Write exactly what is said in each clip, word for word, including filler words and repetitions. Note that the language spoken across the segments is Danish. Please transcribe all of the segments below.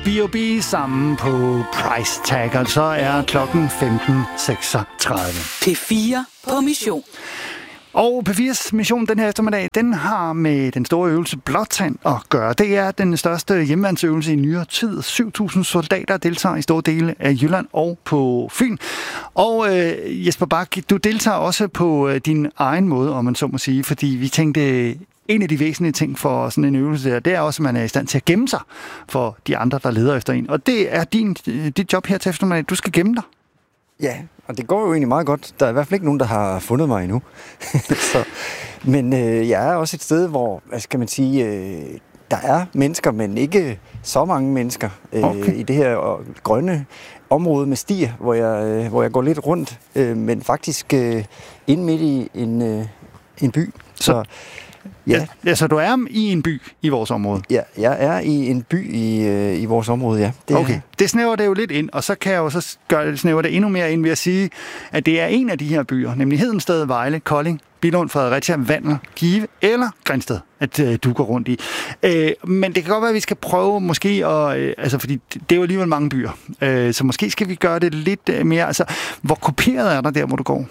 B O B sammen på Price Tag, og så er klokken femten seksogtredive. P fire på mission. Og P fires mission den her eftermiddag, den har med den store øvelse Blåtand at gøre. Det er den største hjemmeværnsøvelse i nyere tid. syv tusind soldater deltager i store dele af Jylland og på Fyn. Og øh, Jesper Bach, du deltager også på øh, din egen måde, om man så må sige, fordi vi tænkte, en af de væsentlige ting for sådan en øvelse der, det er også, at man er i stand til at gemme sig for de andre, der leder efter en. Og det er din, dit job her til eftermiddag. Du skal gemme dig. Ja, og det går jo egentlig meget godt. Der er i hvert fald ikke nogen, der har fundet mig endnu. så, men øh, jeg er også et sted, hvor, hvad skal man sige, øh, der er mennesker, men ikke så mange mennesker øh, okay. i det her øh, grønne område med stier, hvor jeg, øh, hvor jeg går lidt rundt, øh, men faktisk øh, inde midt i en, øh, en by. Så, så ja. ja, så du er i en by i vores område? Ja, jeg er i en by i, øh, i vores område, ja. Det okay, er... det snæver det jo lidt ind, og så kan jeg jo så gøre det, snæver det endnu mere ind ved at sige, at det er en af de her byer, nemlig Hedensted, Vejle, Kolding, Billund, Fredericia, Vandel, Give eller Grindsted, at øh, du går rundt i. Øh, men det kan godt være, at vi skal prøve måske, at, øh, altså fordi det er jo alligevel mange byer, øh, så måske skal vi gøre det lidt øh, mere, altså hvor kopieret er der der, hvor du går?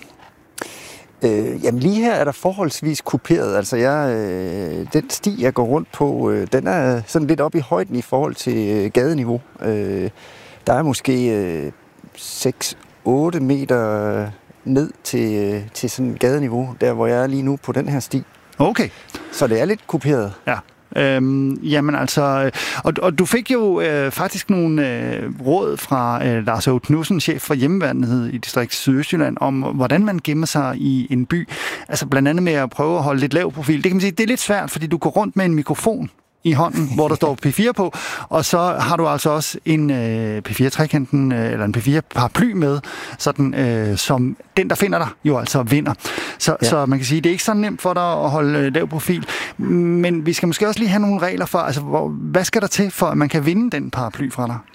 Øh, jamen lige her er der forholdsvis kuperet. Altså jeg, øh, den sti, jeg går rundt på, øh, den er sådan lidt oppe i højden i forhold til øh, gadeniveau. Øh, der er måske øh, seks otte meter ned til, øh, til sådan gadeniveau, der hvor jeg er lige nu på den her sti. Okay. Så det er lidt kuperet. Ja. Øhm, jamen altså, og, og du fik jo øh, faktisk nogle øh, råd fra øh, Lars Aage Knudsen, chef for hjemmeværnet i distrikt Sydøstjylland, om hvordan man gemmer sig i en by. Altså blandt andet med at prøve at holde lidt lav profil. Det kan man sige, det er lidt svært, fordi du går rundt med en mikrofon i hånden, hvor der står P fire på, og så har du altså også en øh, P fire-trekanten, øh, eller en P fire-paraply med, sådan, øh, som den, der finder dig, jo altså vinder. Så, ja. så man kan sige, det er ikke så nemt for dig at holde øh, lav profil, men vi skal måske også lige have nogle regler for, altså, hvor, hvad skal der til, for at man kan vinde den paraply fra dig?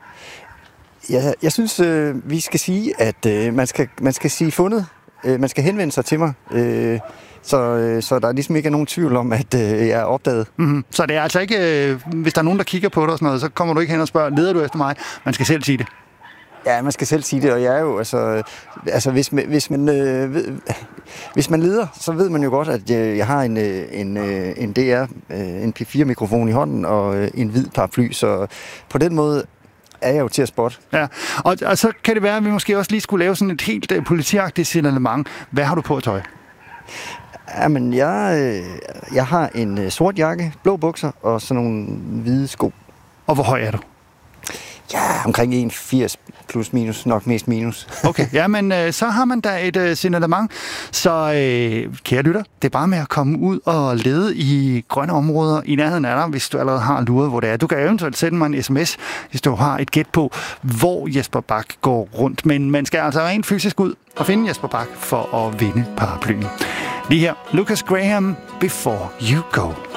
Ja, jeg synes, øh, vi skal sige, at øh, man, skal, man skal sige fundet. Øh, man skal henvende sig til mig. Øh, Så, så der er ligesom ikke er nogen tvivl om, at øh, jeg er opdaget. Mm-hmm. Så det er altså ikke, øh, hvis der er nogen, der kigger på dig og sådan noget, så kommer du ikke hen og spørger, leder du efter mig? Man skal selv sige det. Ja, man skal selv sige det, og jeg er jo, altså, altså hvis, man, hvis, man, øh, ved, hvis man leder, så ved man jo godt, at jeg, jeg har en, en, en D R, en P fire-mikrofon i hånden og en hvid paraply, så på den måde er jeg jo til at spotte. Ja, og, og så kan det være, at vi måske også lige skulle lave sådan et helt uh, politiagtigt signalement. Hvad har du på at tøj? Jamen, jeg, jeg har en sort jakke, blå bukser og sådan nogle hvide sko. Og hvor høj er du? Ja, omkring en komma firs plus minus, nok mest minus. Okay, ja, men øh, så har man da et øh, signalement. Så øh, kære lytter, det er bare med at komme ud og lede i grønne områder i nærheden af dig, hvis du allerede har luret, hvor det er. Du kan eventuelt sende mig en sms, hvis du har et gæt på, hvor Jesper Bach går rundt. Men man skal altså rent fysisk ud og finde Jesper Bach for at vinde paraplyen. Lige her, Lucas Graham, Before You Go.